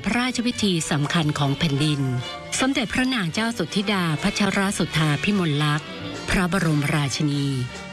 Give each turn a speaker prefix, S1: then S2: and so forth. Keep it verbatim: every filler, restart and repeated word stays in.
S1: พระราชพิธีสำคัญของแผ่นดินสมเด็จพระนางเจ้าสุทธิดาพัชรสุธาพิมลลักษณ์พระบรมราชินี